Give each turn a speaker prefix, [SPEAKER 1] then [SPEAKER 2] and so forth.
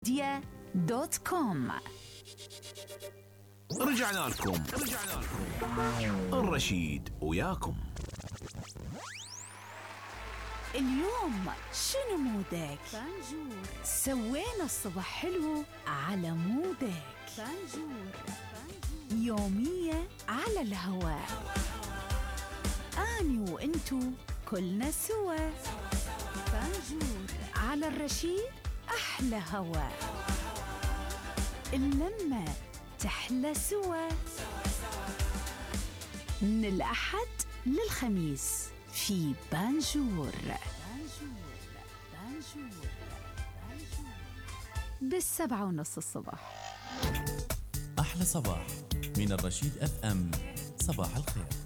[SPEAKER 1] dia.com.
[SPEAKER 2] رجعنا لكم الرشيد وياكم.
[SPEAKER 1] اليوم شنو مودك؟ فانجور. سوينا الصبح حلو على مودك. فانجور. يومية على الهواء، أني وإنتو كلنا سوا. فانجور على الرشيد، أحلى هواء، اللمة تحلى سوا. من الأحد للخميس في بانجور ب7:30 الصبح.
[SPEAKER 3] أحلى صباح من الرشيد FM. صباح الخير.